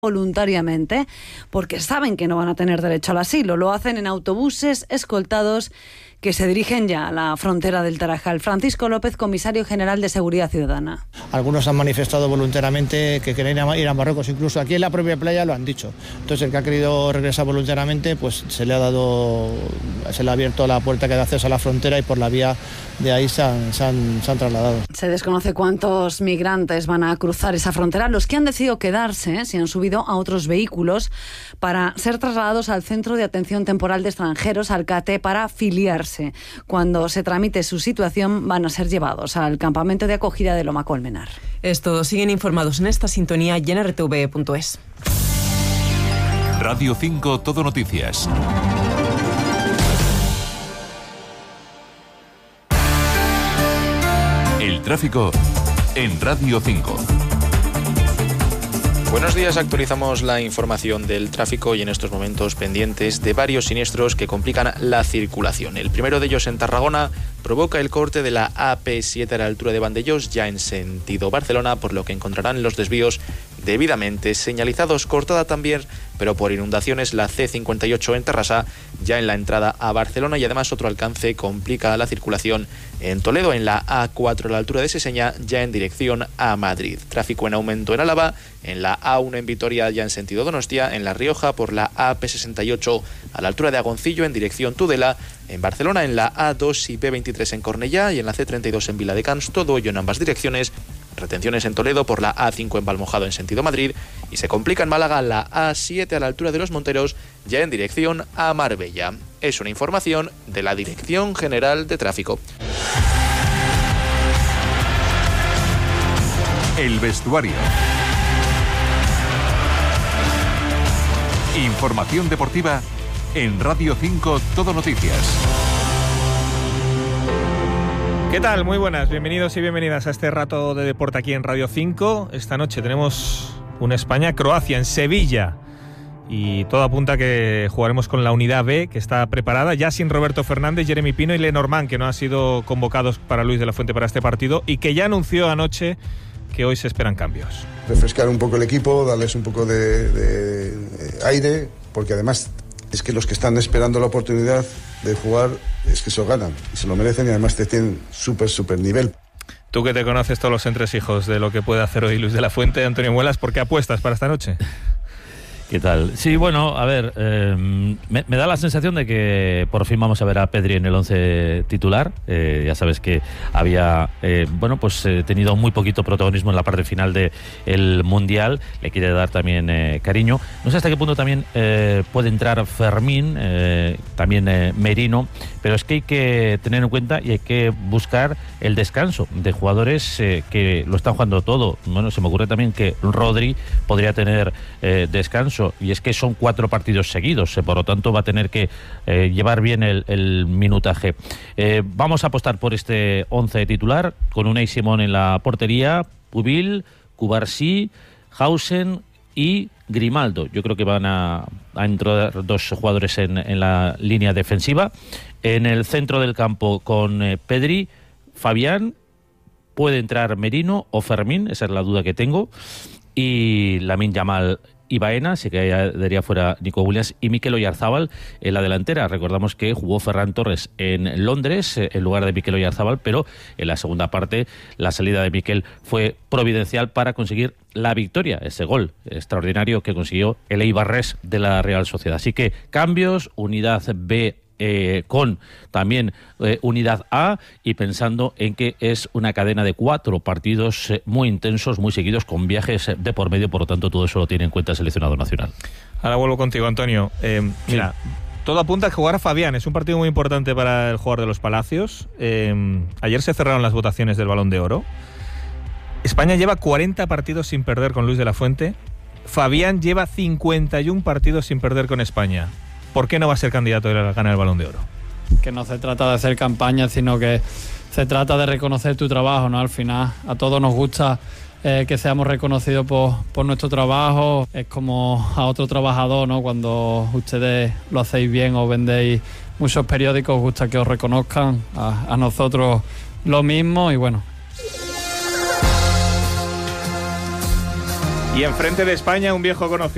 voluntariamente porque saben que no van a tener derecho al asilo. Lo hacen en autobuses escoltados que se dirigen ya a la frontera del Tarajal. Francisco López, comisario general de Seguridad Ciudadana. Algunos han manifestado voluntariamente que quieren ir a Marruecos, incluso aquí en la propia playa lo han dicho. Entonces el que ha querido regresar voluntariamente, pues se le ha abierto la puerta que da acceso a la frontera y por la vía de ahí se han trasladado. Se desconoce cuántos migrantes van a cruzar esa frontera. Los que han decidido quedarse se han subido a otros vehículos para ser trasladados al Centro de Atención Temporal de Extranjeros, al CATE, para filiarse. Cuando se tramite su situación, van a ser llevados al campamento de acogida de Loma Colmenar. Es todo. Siguen informados en esta sintonía y en rtv.es. Radio 5 Todo Noticias. El tráfico en Radio 5. Buenos días, actualizamos la información del tráfico y en estos momentos pendientes de varios siniestros que complican la circulación. El primero de ellos en Tarragona provoca el corte de la AP7 a la altura de Vandellós, ya en sentido Barcelona, por lo que encontrarán los desvíos debidamente señalizados. Cortada también, pero por inundaciones, la C58 en Terrassa, ya en la entrada a Barcelona, y además otro alcance complica la circulación en Toledo, en la A4 a la altura de Seseña, ya en dirección a Madrid. Tráfico en aumento en Álava, en la A1 en Vitoria, ya en sentido Donostia, en La Rioja por la AP68 a la altura de Agoncillo en dirección Tudela, en Barcelona en la A2 y B23 en Cornellá y en la C32 en Viladecans, todo ello en ambas direcciones. Retenciones en Toledo por la A5 en Valmojado en sentido Madrid, y se complica en Málaga la A7 a la altura de Los Monteros, ya en dirección a Marbella. Es una información de la Dirección General de Tráfico. El vestuario. Información deportiva en Radio 5 Todo Noticias. ¿Qué tal? Muy buenas, bienvenidos y bienvenidas a este rato de deporte aquí en Radio 5. Esta noche tenemos una España-Croacia en Sevilla y todo apunta a que jugaremos con la unidad B, que está preparada ya sin Roberto Fernández, Jeremy Pino y Lenormand, que no han sido convocados para Luis de la Fuente para este partido y que ya anunció anoche que hoy se esperan cambios. Refrescar un poco el equipo, darles un poco de aire, porque además es que los que están esperando la oportunidad de jugar es que se lo ganan y se lo merecen, y además te tienen súper nivel. Tú que te conoces todos los entresijos de lo que puede hacer hoy Luis de la Fuente, Antonio Muelas, ¿por qué apuestas para esta noche? ¿Qué tal? Sí, bueno, a ver, me da la sensación de que por fin vamos a ver a Pedri en el 11 titular. Ya sabes que había, tenido muy poquito protagonismo en la parte final del Mundial. Le quiere dar también cariño. No sé hasta qué punto también puede entrar Fermín, también Merino, pero es que hay que tener en cuenta y hay que buscar el descanso de jugadores que lo están jugando todo. Bueno, se me ocurre también que Rodri podría tener descanso, y es que son 4 partidos seguidos, por lo tanto va a tener que llevar bien el minutaje. Vamos a apostar por este 11 titular, con Unai Simón en la portería, Pubil, Cubarsí, Hausen y Grimaldo. Yo creo que van a entrar 2 jugadores en la línea defensiva. En el centro del campo con Pedri, Fabián, puede entrar Merino o Fermín, esa es la duda que tengo, y Lamine Yamal y Baena, así que ya daría fuera Nico Williams, y Mikel Oyarzabal en la delantera. Recordamos que jugó Ferran Torres en Londres en lugar de Mikel Oyarzabal, pero en la segunda parte la salida de Mikel fue providencial para conseguir la victoria, ese gol extraordinario que consiguió el Eibarres de la Real Sociedad. Así que cambios, unidad B con también unidad A, y pensando en que es una cadena de 4 partidos muy intensos, muy seguidos, con viajes de por medio, por lo tanto todo eso lo tiene en cuenta el seleccionado nacional. Ahora vuelvo contigo, Antonio. Mira, todo apunta a que jugar a Fabián es un partido muy importante para el jugador de los Palacios. Ayer se cerraron las votaciones del Balón de Oro. España lleva 40 partidos sin perder con Luis de la Fuente. Fabián lleva 51 partidos sin perder con España. ¿Por qué no va a ser candidato a ganar el Balón de Oro? Que no se trata de hacer campaña, sino que se trata de reconocer tu trabajo, ¿no? Al final a todos nos gusta que seamos reconocidos por nuestro trabajo. Es como a otro trabajador, ¿no? Cuando ustedes lo hacéis bien o vendéis muchos periódicos, os gusta que os reconozcan. A nosotros lo mismo, y bueno. Y enfrente de España, un viejo conocido.